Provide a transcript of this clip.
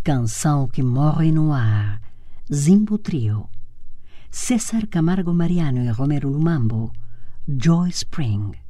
Canção que morre no ar, Zimbo Trio. César Camargo Mariano e Romero Lumambo, Joy Spring.